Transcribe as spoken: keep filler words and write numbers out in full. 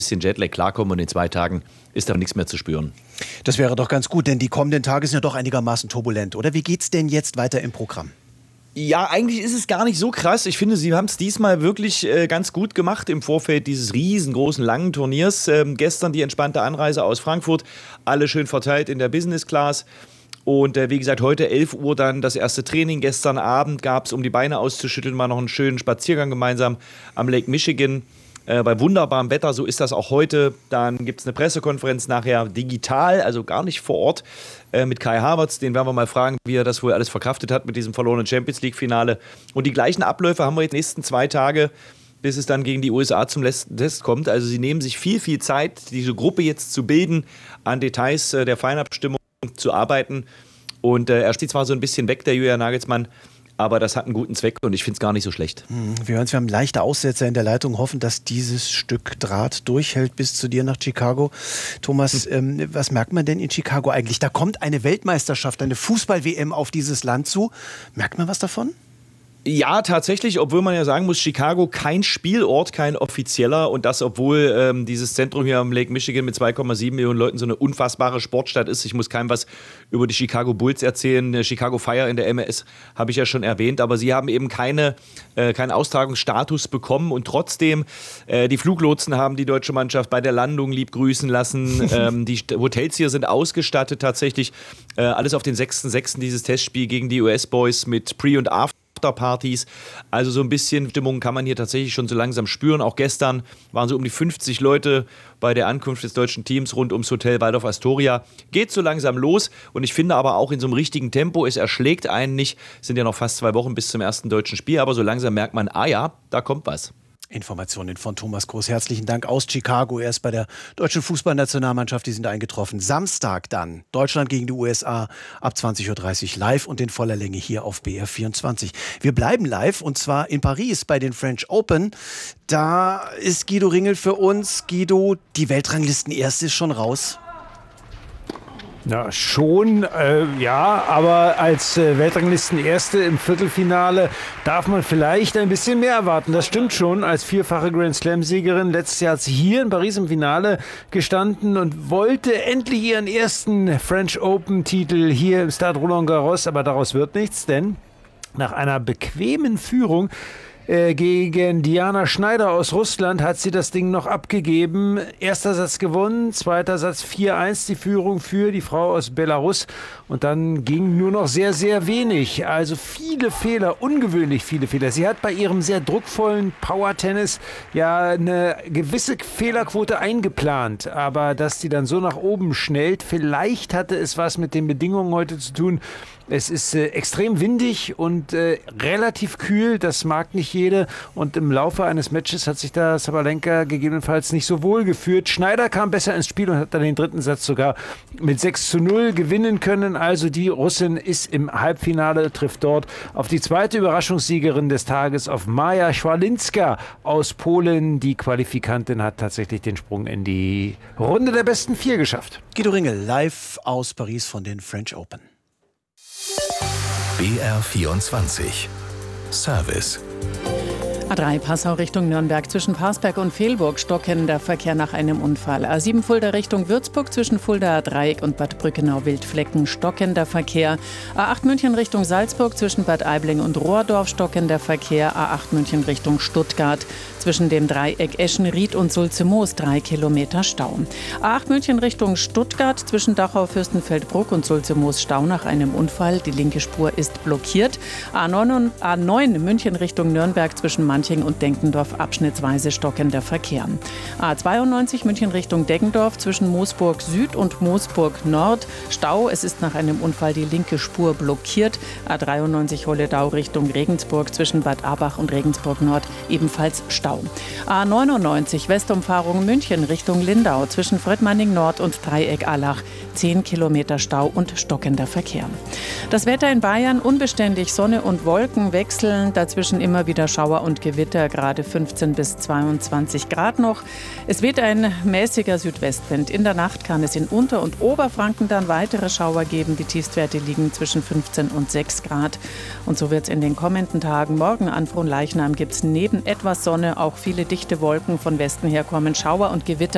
bisschen Jetlag klarkommen und in zwei Tagen ist da nichts mehr zu spüren. Das wäre doch ganz gut, denn die kommenden Tage sind ja doch einigermaßen turbulent, oder? Wie geht's denn jetzt weiter im Programm? Ja, eigentlich ist es gar nicht so krass. Ich finde, sie haben es diesmal wirklich äh, ganz gut gemacht im Vorfeld dieses riesengroßen, langen Turniers. Ähm, gestern die entspannte Anreise aus Frankfurt, alle schön verteilt in der Business Class. Und äh, wie gesagt, heute elf Uhr dann das erste Training. Gestern Abend gab es, um die Beine auszuschütteln, mal noch einen schönen Spaziergang gemeinsam am Lake Michigan. Äh, bei wunderbarem Wetter, so ist das auch heute. Dann gibt es eine Pressekonferenz nachher digital, also gar nicht vor Ort, äh, mit Kai Havertz. Den werden wir mal fragen, wie er das wohl alles verkraftet hat mit diesem verlorenen Champions-League-Finale. Und die gleichen Abläufe haben wir jetzt die nächsten zwei Tage, bis es dann gegen die U S A zum letzten Test kommt. Also sie nehmen sich viel, viel Zeit, diese Gruppe jetzt zu bilden, an Details äh, der Feinabstimmung zu arbeiten. Und äh, er steht zwar so ein bisschen weg, der Julian Nagelsmann, aber das hat einen guten Zweck und ich finde es gar nicht so schlecht. Wir hören, wir haben leichte Aussetzer in der Leitung, hoffen, dass dieses Stück Draht durchhält bis zu dir nach Chicago. Thomas, hm. ähm, was merkt man denn in Chicago eigentlich? Da kommt eine Weltmeisterschaft, eine Fußball-W M auf dieses Land zu. Merkt man was davon? Ja, tatsächlich, obwohl man ja sagen muss, Chicago kein Spielort, kein offizieller und das, obwohl ähm, dieses Zentrum hier am Lake Michigan mit zwei Komma sieben Millionen Leuten so eine unfassbare Sportstadt ist. Ich muss keinem was über die Chicago Bulls erzählen. Der Chicago Fire in der M L S habe ich ja schon erwähnt, aber sie haben eben keine, äh, keinen Austragungsstatus bekommen und trotzdem, äh, die Fluglotsen haben die deutsche Mannschaft bei der Landung lieb grüßen lassen. ähm, die Hotels hier sind ausgestattet tatsächlich. Äh, alles auf den sechsten sechsten dieses Testspiel gegen die U S-Boys mit Pre- und After. Partys. Also so ein bisschen Stimmung kann man hier tatsächlich schon so langsam spüren. Auch gestern waren so um die fünfzig Leute bei der Ankunft des deutschen Teams rund ums Hotel Waldorf Astoria. Geht so langsam los und ich finde aber auch in so einem richtigen Tempo, es erschlägt einen nicht. Es sind ja noch fast zwei Wochen bis zum ersten deutschen Spiel, aber so langsam merkt man, ah ja, da kommt was. Informationen von Thomas Groß. Herzlichen Dank aus Chicago. Er ist bei der deutschen Fußballnationalmannschaft. Die sind eingetroffen. Samstag dann Deutschland gegen die U S A ab zwanzig Uhr dreißig live und in voller Länge hier auf B R vierundzwanzig. Wir bleiben live und zwar in Paris bei den French Open. Da ist Guido Ringel für uns. Guido, die Weltranglisten-Erste ist schon raus. Na, schon, äh, ja, aber als äh, Weltranglisten-Erste im Viertelfinale darf man vielleicht ein bisschen mehr erwarten. Das stimmt schon, als vierfache Grand-Slam-Siegerin. Letztes Jahr hat sie hier in Paris im Finale gestanden und wollte endlich ihren ersten French Open-Titel hier im Stade Roland Garros, aber daraus wird nichts, denn nach einer bequemen Führung gegen Diana Schneider aus Russland hat sie das Ding noch abgegeben. Erster Satz gewonnen, zweiter Satz vier eins die Führung für die Frau aus Belarus. Und dann ging nur noch sehr, sehr wenig. Also viele Fehler, ungewöhnlich viele Fehler. Sie hat bei ihrem sehr druckvollen Power-Tennis ja eine gewisse Fehlerquote eingeplant. Aber dass die dann so nach oben schnellt, vielleicht hatte es was mit den Bedingungen heute zu tun. Es ist äh, extrem windig und äh, relativ kühl, das mag nicht jede. Und im Laufe eines Matches hat sich da Sabalenka gegebenenfalls nicht so wohl geführt. Schneider kam besser ins Spiel und hat dann den dritten Satz sogar mit sechs zu null gewinnen können. Also die Russin ist im Halbfinale, trifft dort auf die zweite Überraschungssiegerin des Tages, auf Maja Schwalinska aus Polen. Die Qualifikantin hat tatsächlich den Sprung in die Runde der besten vier geschafft. Guido Ringel, live aus Paris von den French Open. B R vierundzwanzig Service. A drei Passau Richtung Nürnberg zwischen Parsberg und Vehlburg stockender Verkehr nach einem Unfall. A sieben Fulda Richtung Würzburg zwischen Fuldaer Dreieck und Bad Brückenau-Wildflecken stockender Verkehr. A acht München Richtung Salzburg zwischen Bad Aibling und Rohrdorf stockender Verkehr. A acht München Richtung Stuttgart zwischen dem Dreieck Eschenried und Sulzemoos drei Kilometer Stau. A acht München Richtung Stuttgart zwischen Dachau, Fürstenfeldbruck und Sulzemoos Stau nach einem Unfall. Die linke Spur ist blockiert. A neun München Richtung Nürnberg zwischen Manching und Denkendorf abschnittsweise stockender Verkehr. A zweiundneunzig München Richtung Deggendorf zwischen Moosburg Süd und Moosburg Nord Stau. Es ist nach einem Unfall die linke Spur blockiert. A dreiundneunzig Holledau Richtung Regensburg zwischen Bad Abach und Regensburg Nord ebenfalls Stau. A neunundneunzig Westumfahrung München Richtung Lindau zwischen Fröttmanning Nord und Dreieck Allach zehn Kilometer Stau und stockender Verkehr. Das Wetter in Bayern unbeständig, Sonne und Wolken wechseln, dazwischen immer wieder Schauer und Gewitter, gerade fünfzehn bis zweiundzwanzig Grad noch. Es weht ein mäßiger Südwestwind. In der Nacht kann es in Unter- und Oberfranken dann weitere Schauer geben. Die Tiefstwerte liegen zwischen fünfzehn und sechs Grad. Und so wird es in den kommenden Tagen. Morgen an Fronleichnam gibt es neben etwas Sonne auch viele dichte Wolken von Westen her kommen, Schauer und Gewitter.